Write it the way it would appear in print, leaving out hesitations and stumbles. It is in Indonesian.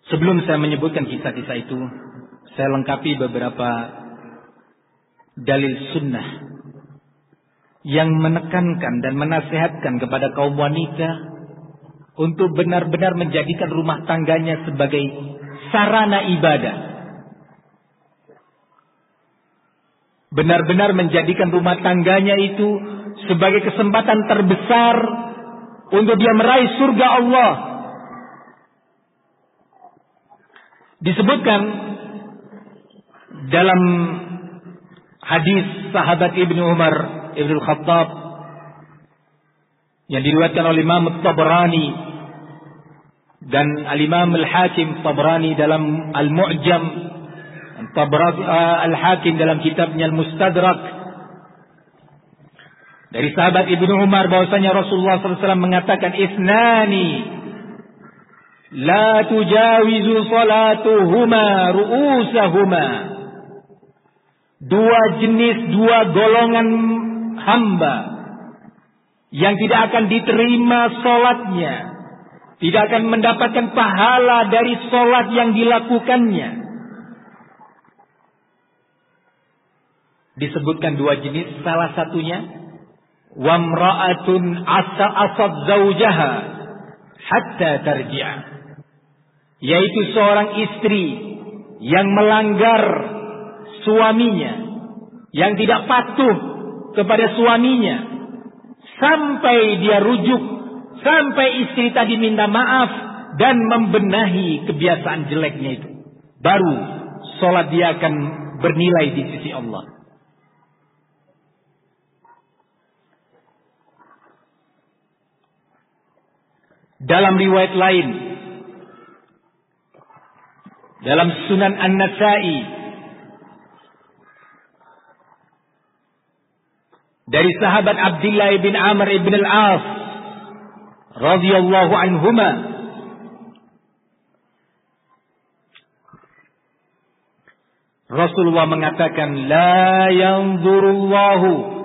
Sebelum saya menyebutkan kisah-kisah itu, saya lengkapi beberapa dalil sunnah yang menekankan dan menasihatkan kepada kaum wanita untuk benar-benar menjadikan rumah tangganya sebagai sarana ibadah. Benar-benar menjadikan rumah tangganya itu sebagai kesempatan terbesar untuk dia meraih surga Allah. Disebutkan dalam hadis sahabat Ibnu Umar Ibnu Khattab yang diriwayatkan oleh Imam Tabrani dan Al-Imam Al-Hakim. Tabrani dalam Al-Mu'jam, Al-Hakim dalam kitabnya Al-Mustadrak, dari sahabat Ibnu Umar bahwasanya Rasulullah SAW mengatakan, "Isnani la tujawizu salatuhuma ru'usahuma." Dua jenis, dua golongan hamba yang tidak akan diterima solatnya, tidak akan mendapatkan pahala dari solat yang dilakukannya. Disebutkan dua jenis, salah satunya wamra'atun asad zaujaha hatta tarji'a, yaitu seorang istri yang melanggar suaminya, yang tidak patuh kepada suaminya sampai dia rujuk, sampai istri tadi minta maaf dan membenahi kebiasaan jeleknya itu, baru sholat dia akan bernilai di sisi Allah. Dalam riwayat lain, dalam Sunan An-Nasa'i, dari sahabat Abdullah bin Amr bin Al-As radhiyallahu anhuma, Rasulullah mengatakan, "La yanzurullahu